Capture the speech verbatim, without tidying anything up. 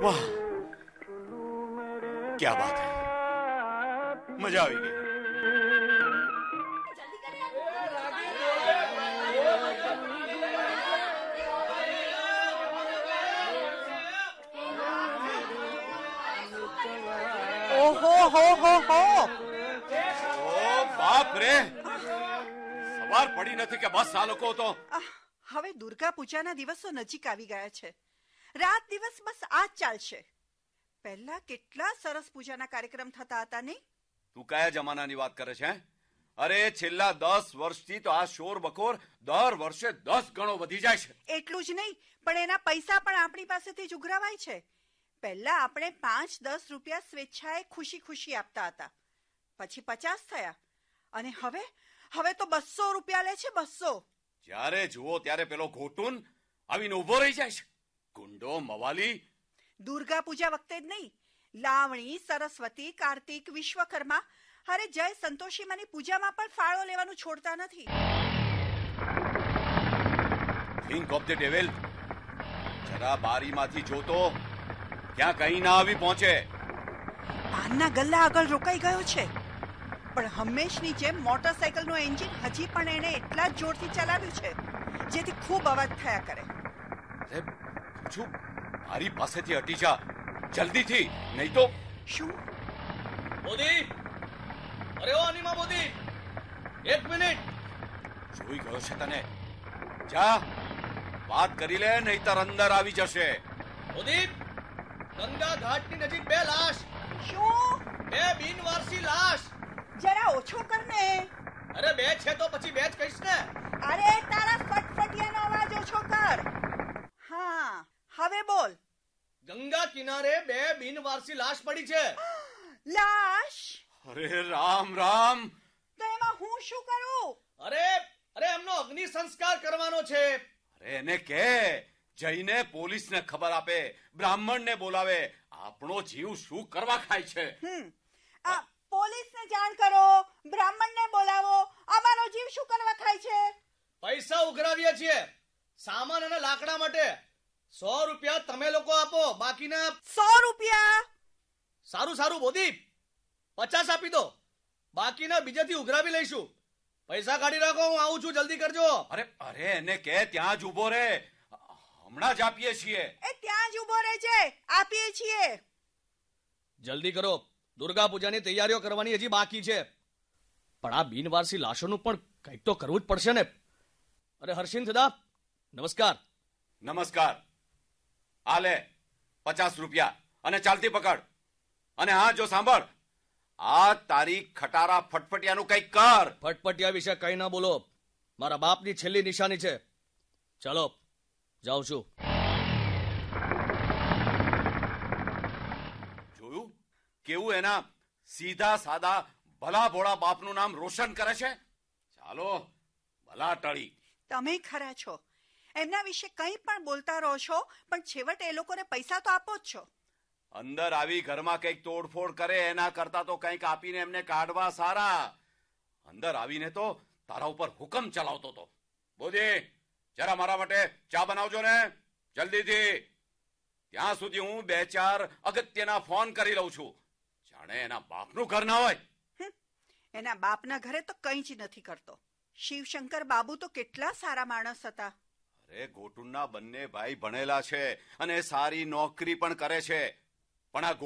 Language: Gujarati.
વાહ, ક્યા બાત હૈ, મજા આવી ગઈ. ઓહો હો હો હો, ઓ બાપ રે, સવાર પડી નથી કે બસ આ લોકો તો. આહ, હવે દુર્ગા પૂજાના દિવસો નજીક આવી ગયા છે. રાત દિવસ બસ આ જ ચાલશે. પહેલા કેટલા સરસ પૂજાના કાર્યક્રમ થતા હતા ને. તું કયા જમાનાની વાત કરે છે? અરે છેલ્લા દસ વર્ષથી તો આ શોર બકોર દર વર્ષે દસ ગણો વધી જાય છે. એટલું જ નહીં, પણ એના પૈસા પણ આપણી પાસેથી જ ઉઘરાવાય છે. પહેલા આપણે પાંચ દસ રૂપિયા સ્વેચ્છાએ ખુશી ખુશી આપતા હતા, પછી પચાસ થયા, અને હવે હવે તો બસો રૂપિયા લે છે. બસો. જ્યારે જુઓ ત્યારે પેલો ઘોટુન આવીને ઉભો રહી જાય છે. ગુંડો મવાલી. દુર્ગા પૂજા વખતે જ નહીં, લાવણી, સરસ્વતી, કાર્તિક, વિશ્વકર્મા, અરે જય સંતોષીમાની પૂજામાં પણ ફાળો લેવાનું છોડતા નથી. Think of the devil. જરા બારીમાંથી જોતો, ક્યાં કઈ ના આવી પહોંચે. પાનના ગલ્લા આગળ રોકાઈ ગયો છે, પણ હંમેશની જેમ મોટરસાયકલનું એન્જિન હજી પણ એને એટલા જ જોરથી ચલાવ્યું છે જેથી ખૂબ અવાજ થયા કરે. અરે પૂછું, મારી પાસેથી હટી જા જલ્દીથી, નહીં તો. શું? મોદી, અરે ઓ અનિમા મોદી, એક મિનિટ. જોઈ ગયો છે તને. જા વાત કરી લે, નહીતર અંદર આવી જશે. મોદી, ગંગા ઘાટની નજીક બે લાશ. શું? બે બિનવારસી લાશ. જરા ઓછો કર ને. અરે બે છે તો પછી બે જ કહીશ ને. અરે તારા ફટફટિયાનો અવાજ ઓછો કર. હા, હવે બોલ. ગંગા કિનારે બે બિનવારસી લાશ પડી છે. લાશ? અરે રામ રામ. તો એમાં હું શું કરું? અરે અરે એમનો અગ્નિ સંસ્કાર કરવાનો છે. અરે એને કે જઈને પોલીસને ખબર આપે, બ્રાહ્મણને બોલાવે. આપણો જીવ શું કરવા ખાય છે? હમ આ પોલીસને જાણ કરો, બ્રાહ્મણને બોલાવો. અમારો જીવ શું કરવા ખાય છે? પૈસા ઉઘરાવીએ છીએ સામાન અને લાકડા માટે. સો રૂપિયા તમે લોકો આપો, બાકીના સો રૂપિયા? સારું સારું મોદી, પચાસ આપી દો, બાકીના બીજેથી ઉઘરાવી લઈશું. પૈસા કાઢી રાખો, હું આવું છું, જલ્દી કરજો. અરે અરે એને કે ત્યાં જ ઉભો રે, હમણાં જ આપીએ છીએ. એ ત્યાં જ ઉભો રહેજે, આપીએ છીએ. જલ્દી કરો, દુર્ગા પૂજાની તૈયારીઓ કરવાની હજી બાકી છે. પણ આ બિનવારસી લાશોનું પણ કંઈક તો કરવું જ પડશે ને. અરે હર્ષિન સદા, નમસ્કાર. નમસ્કાર. આ લે પચાસ રૂપિયા અને ચાલતી પકડ. અને હા જો સાંભળ, આ તારી ખટારા ફટફટિયાનું કંઈક કર. ફટફટિયા વિશે કઈ ના બોલો, મારા બાપની છેલ્લી નિશાની છે. ચાલો જાઉં છું. જોયું કેવું એના સીધા સાદા ભલા ભોળા બાપનું નામ રોશન કરે છે. ચાલો ભલા ટળી. તમે ખરા છો, એમના વિશે કંઈ પણ બોલતા રહો છો, પણ છેવટે એ લોકોને પૈસા તો આપો જ છો. અંદર આવી ઘરમાં કંઈક તોડફોડ કરે એના કરતા તો કંઈક આપીને એમને કાઢવા સારા. અંદર આવીને તો તારા ઉપર હુકમ ચલાવતો હતો. બોધી, જરા મારા માટે ચા બનાવજો ને જલ્દીથી. ત્યાં સુધી હું બે ચાર અગત્યના ફોન કરી લઉં છું. જાણે એના બાપનું ઘર ના હોય. એના બાપના ઘરે તો કંઈ જ નથી કરતો. શિવશંકર બાબુ તો કેટલા સારા માણસ હતા. અરે ગોટુના બંને ભાઈ ભણેલા છે અને સારી નોકરી પણ કરે છે, પણ આ